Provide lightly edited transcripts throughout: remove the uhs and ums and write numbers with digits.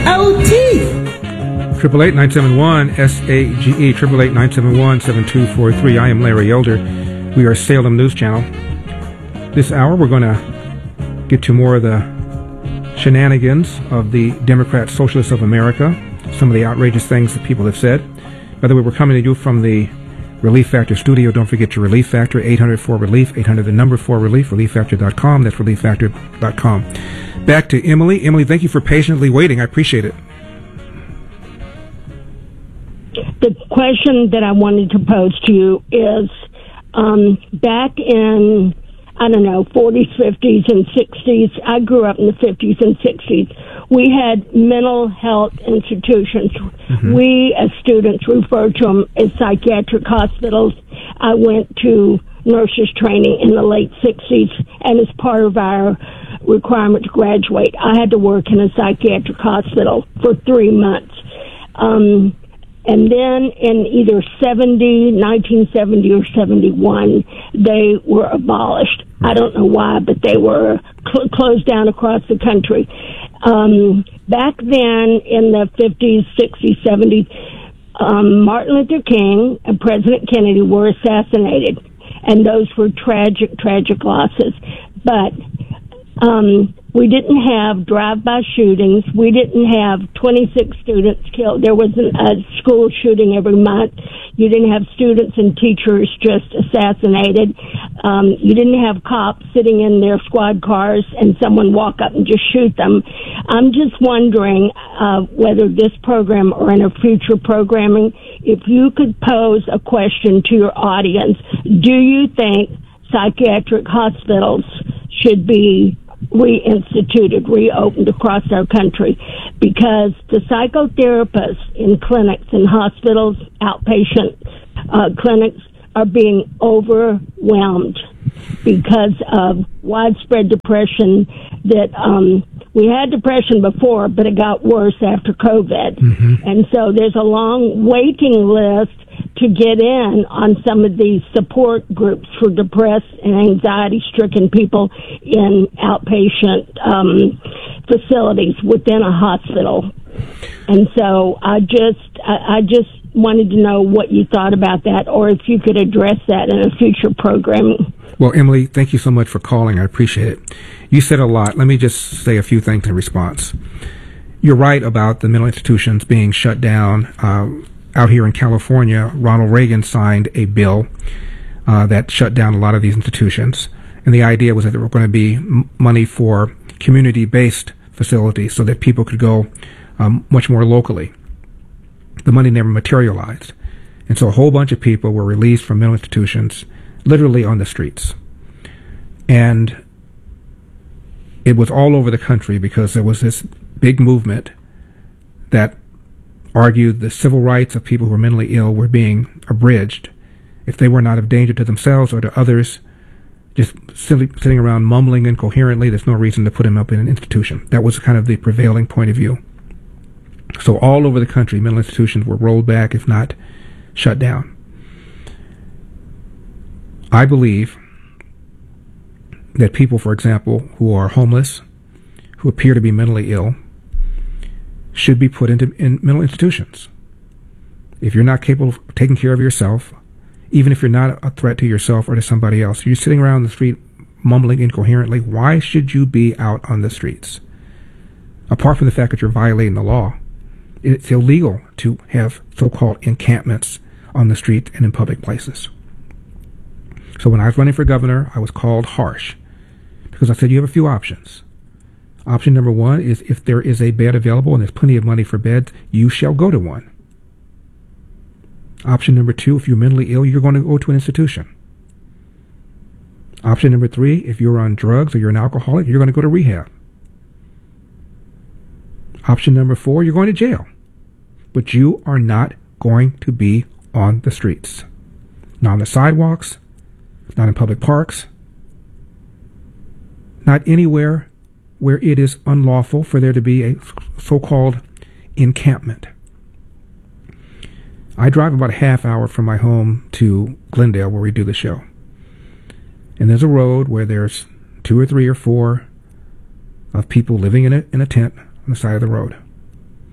888-971-SAGE, 888-971-7243. I am Larry Elder. We are Salem News Channel. This hour, we're going to get to more of the shenanigans of the Democrat Socialists of America, some of the outrageous things that people have said. By the way, we're coming to you from the Relief Factor studio. Don't forget your Relief Factor, 800-4RELIEF, 800-4RELIEF, relieffactor.com. That's relieffactor.com. Back to Emily. Emily, thank you for patiently waiting. I appreciate it. The question that I wanted to pose to you is, back in, 40s, 50s, and 60s, I grew up in the 50s and 60s, we had mental health institutions. Mm-hmm. We, as students, referred to them as psychiatric hospitals. I went to nurses training in the late 60s, and as part of our requirement to graduate, I had to work in a psychiatric hospital for 3 months. And then in either 1970 or 71, they were abolished. I don't know why, but they were closed down across the country. Back then, in the 50s, 60s, 70s, Martin Luther King and President Kennedy were assassinated, and those were tragic, tragic losses. But we didn't have drive-by shootings. We didn't have 26 students killed. There wasn't a school shooting every month. You didn't have students and teachers just assassinated. You didn't have cops sitting in their squad cars and someone walk up and just shoot them. I'm just wondering whether this program or in a future programming, if you could pose a question to your audience, do you think psychiatric hospitals should be reinstituted, reopened across our country? Because the psychotherapists in clinics and hospitals, outpatient clinics, are being overwhelmed because of widespread depression. That we had depression before, but it got worse after COVID. Mm-hmm. And so there's a long waiting list to get in on some of these support groups for depressed and anxiety-stricken people in outpatient facilities within a hospital. And so I just wanted to know what you thought about that, or if you could address that in a future programming. Well, Emily, thank you so much for calling. I appreciate it. You said a lot. Let me just say a few things in response. You're right about the mental institutions being shut down. Out here in California, Ronald Reagan signed a bill that shut down a lot of these institutions. And the idea was that there were going to be money for community-based facilities so that people could go much more locally. The money never materialized. And so a whole bunch of people were released from mental institutions literally on the streets. And it was all over the country because there was this big movement that argued the civil rights of people who were mentally ill were being abridged if they were not of danger to themselves or to others. Just sitting around mumbling incoherently, there's no reason to put them up in an institution. That was kind of the prevailing point of view. So all over the country, mental institutions were rolled back, if not shut down. I believe that people, for example, who are homeless, who appear to be mentally ill, should be put in mental institutions. If you're not capable of taking care of yourself, even if you're not a threat to yourself or to somebody else, you're sitting around the street mumbling incoherently, why should you be out on the streets? Apart from the fact that you're violating the law, it's illegal to have so-called encampments on the street and in public places. So when I was running for governor, I was called harsh because I said you have a few options. Option number one is if there is a bed available and there's plenty of money for beds, you shall go to one. Option number two, if you're mentally ill, you're going to go to an institution. Option number three, if you're on drugs or you're an alcoholic, you're going to go to rehab. Option number four, you're going to jail. But you are not going to be on the streets. Not on the sidewalks, not in public parks, not anywhere where it is unlawful for there to be a so-called encampment. I drive about a half hour from my home to Glendale, where we do the show. And there's a road where there's 2 or 3 or 4 of people living in a tent on the side of the road.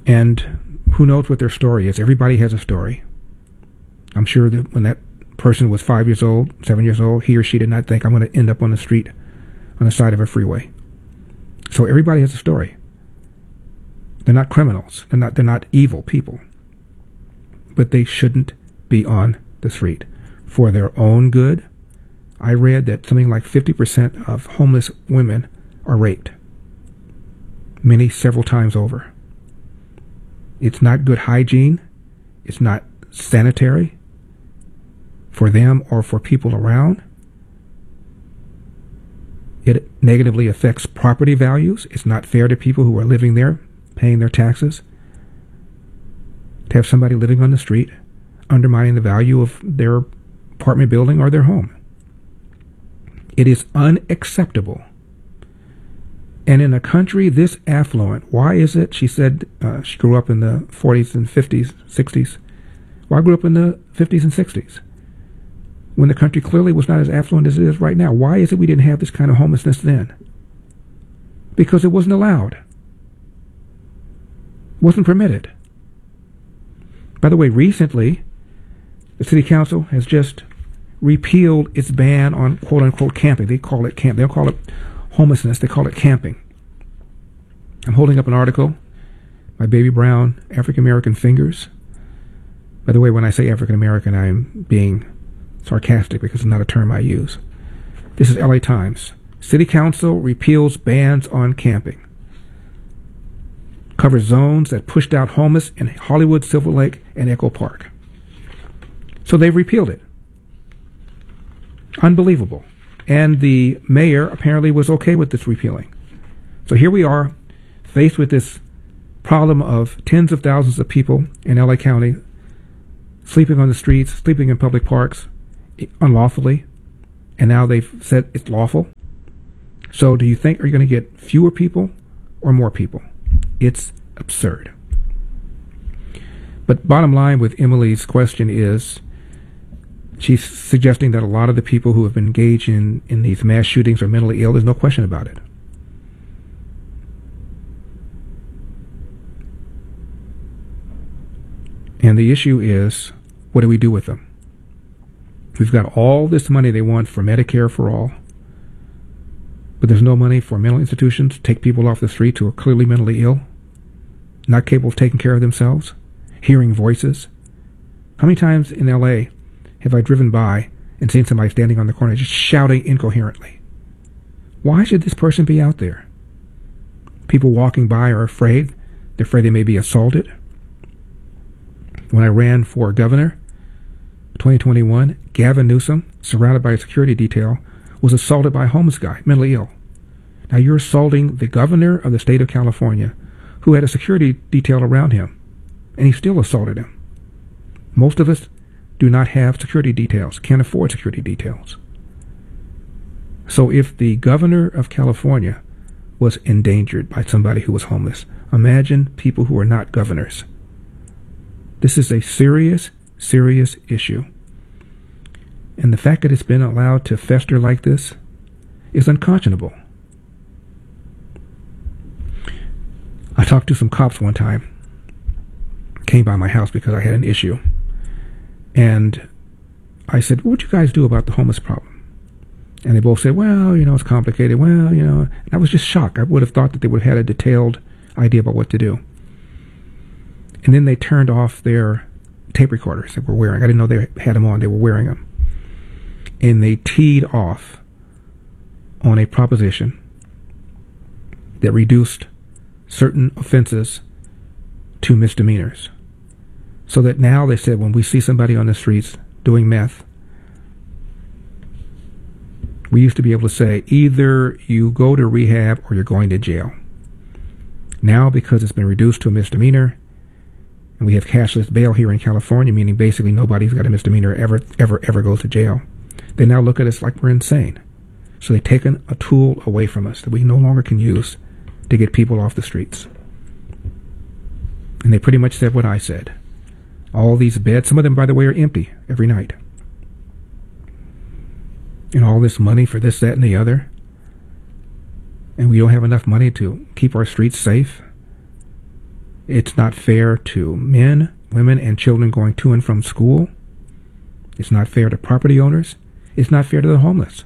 And who knows what their story is? Everybody has a story. I'm sure that when that person was 5 years old, 7 years old, he or she did not think, I'm going to end up on the street on the side of a freeway. So everybody has a story. They're not criminals. They're not evil people. But they shouldn't be on the street. For their own good, I read that something like 50% of homeless women are raped. Many several times over. It's not good hygiene. It's not sanitary for them or for people around. It negatively affects property values. It's not fair to people who are living there, paying their taxes, to have somebody living on the street undermining the value of their apartment building or their home. It is unacceptable. And in a country this affluent, why is it, she said, she grew up in the 40s and 50s, 60s. Well, I grew up in the 50s and 60s, when the country clearly was not as affluent as it is right now. Why is it we didn't have this kind of homelessness then? Because it wasn't allowed. Wasn't permitted. By the way, recently, the city council has just repealed its ban on quote-unquote camping. They call it camp. They don't call it homelessness. They call it camping. I'm holding up an article by Baby Brown, African American Fingers. By the way, when I say African American, I'm being sarcastic because it's not a term I use. This is LA Times. City Council repeals bans on camping. Covers zones that pushed out homeless in Hollywood, Silver Lake, and Echo Park. So they've repealed it. Unbelievable. And the mayor apparently was okay with this repealing. So here we are, faced with this problem of tens of thousands of people in LA County sleeping on the streets, sleeping in public parks unlawfully, and now they've said it's lawful. So do you think, are you going to get fewer people or more people? It's absurd. But bottom line with Emily's question is, she's suggesting that a lot of the people who have been engaged in these mass shootings are mentally ill. There's no question about it. And the issue is, what do we do with them? We've got all this money they want for Medicare for all, but there's no money for mental institutions to take people off the street who are clearly mentally ill, not capable of taking care of themselves, hearing voices. How many times in LA have I driven by and seen somebody standing on the corner just shouting incoherently? Why should this person be out there? People walking by are afraid. They're afraid they may be assaulted. When I ran for governor, 2021, Gavin Newsom, surrounded by a security detail, was assaulted by a homeless guy, mentally ill. Now you're assaulting the governor of the state of California, who had a security detail around him, and he still assaulted him. Most of us do not have security details, can't afford security details. So if the governor of California was endangered by somebody who was homeless, imagine people who are not governors. This is a serious, serious issue. And the fact that it's been allowed to fester like this is unconscionable. I talked to some cops one time, came by my house because I had an issue. And I said, what would you guys do about the homeless problem? And they both said, well, it's complicated. Well, and I was just shocked. I would have thought that they would have had a detailed idea about what to do. And then they turned off their tape recorders that were wearing. I didn't know they had them on. They were wearing them. And they teed off on a proposition that reduced certain offenses to misdemeanors. So that now they said when we see somebody on the streets doing meth, we used to be able to say either you go to rehab or you're going to jail. Now, because it's been reduced to a misdemeanor, and we have cashless bail here in California, meaning basically nobody's got a misdemeanor ever goes to jail, they now look at us like we're insane. So they've taken a tool away from us that we no longer can use to get people off the streets. And they pretty much said what I said. All these beds, some of them, by the way, are empty every night. And all this money for this, that, and the other. And we don't have enough money to keep our streets safe. It's not fair to men, women, and children going to and from school. It's not fair to property owners. It's not fair to the homeless.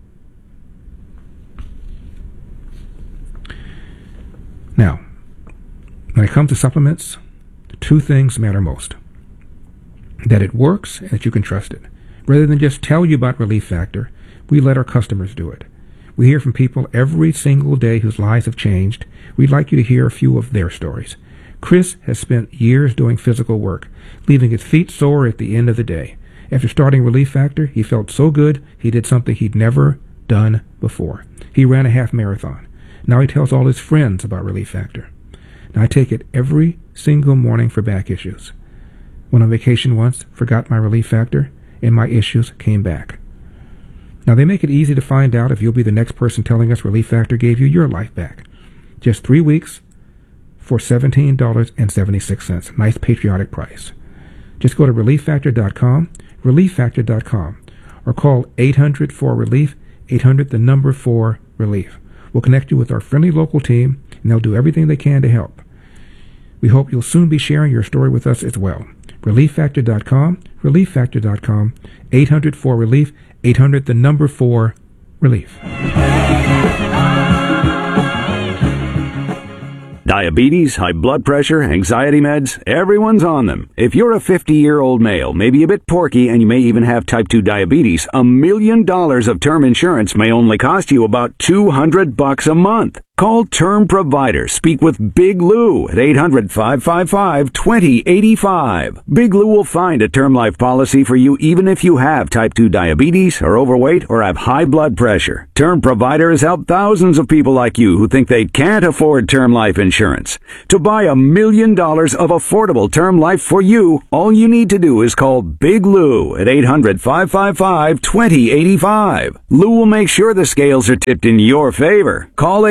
Now, when it comes to supplements, two things matter most. That it works and that you can trust it. Rather than just tell you about Relief Factor, we let our customers do it. We hear from people every single day whose lives have changed. We'd like you to hear a few of their stories. Chris has spent years doing physical work, leaving his feet sore at the end of the day. After starting Relief Factor, he felt so good he did something he'd never done before. He ran a half marathon. Now he tells all his friends about Relief Factor. Now I take it every single morning for back issues. Went on vacation once, forgot my Relief Factor, and my issues came back. Now they make it easy to find out if you'll be the next person telling us Relief Factor gave you your life back. Just 3 weeks for $17.76. Nice patriotic price. Just go to ReliefFactor.com, ReliefFactor.com, or call 800-4-RELIEF, 800-4-RELIEF. We'll connect you with our friendly local team, and they'll do everything they can to help. We hope you'll soon be sharing your story with us as well. ReliefFactor.com, ReliefFactor.com, 800-4-RELIEF, 800-4-RELIEF. Diabetes, high blood pressure, anxiety meds, everyone's on them. If you're a 50-year-old male, maybe a bit porky, and you may even have type 2 diabetes, $1 million of term insurance may only cost you about $200 a month. Call Term Provider. Speak with Big Lou at 800-555-2085. Big Lou will find a term life policy for you even if you have type 2 diabetes, are overweight, or have high blood pressure. Term Provider has helped thousands of people like you who think they can't afford term life insurance. To buy $1 million of affordable term life for you, all you need to do is call Big Lou at 800-555-2085. Lou will make sure the scales are tipped in your favor. Call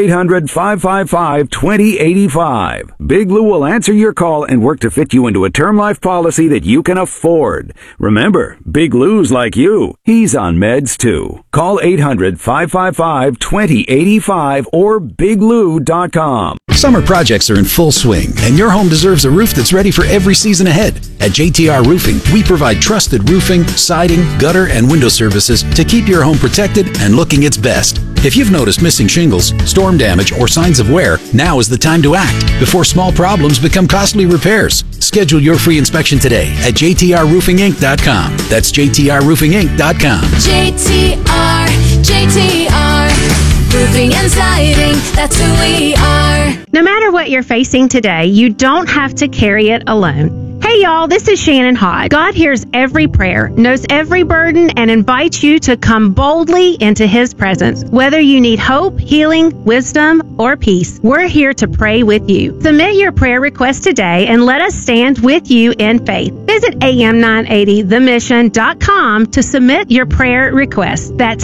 800-555-2085. Big Lou will answer your call and work to fit you into a term life policy that you can afford. Remember, Big Lou's like you. He's on meds too. Call 800-555-2085 or biglou.com. Summer projects are in full swing, and your home deserves a roof that's ready for every season ahead. At JTR Roofing, we provide trusted roofing, siding, gutter, and window services to keep your home protected and looking its best. If you've noticed missing shingles, storm damage, or signs of wear, now is the time to act before small problems become costly repairs. Schedule your free inspection today at jtrroofinginc.com. That's jtrroofinginc.com. JTR, roofing and siding, that's who we are. No matter what you're facing today, you don't have to carry it alone. Hey y'all, this is Shannon Hodge. God hears every prayer, knows every burden, and invites you to come boldly into His presence. Whether you need hope, healing, wisdom, or peace, we're here to pray with you. Submit your prayer request today and let us stand with you in faith. Visit am980themission.com to submit your prayer request. That's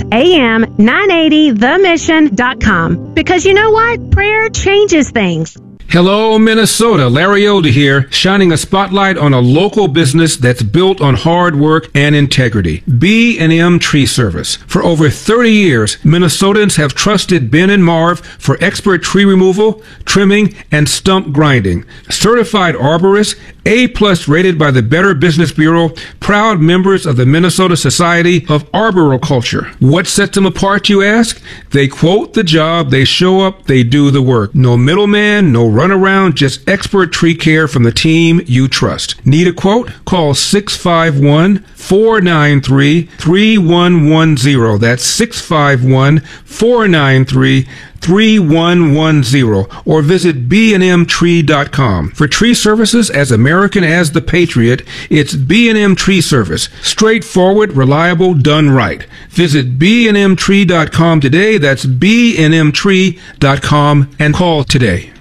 am980themission.com. Because you know what? Prayer changes things. Hello, Minnesota. Larry Older here, shining a spotlight on a local business that's built on hard work and integrity. B&M Tree Service. For over 30 years, Minnesotans have trusted Ben and Marv for expert tree removal, trimming, and stump grinding. Certified arborists, A+ rated by the Better Business Bureau, proud members of the Minnesota Society of Arboriculture. What sets them apart, you ask? They quote the job, they show up, they do the work. No middleman, no runaround, just expert tree care from the team you trust. Need a quote? Call 651-493-3110. That's 651-493-3110. Or visit bnmtree.com. For tree services as American as the Patriot, it's B&M Tree Service. Straightforward, reliable, done right. Visit bnmtree.com today. That's bnmtree.com and call today.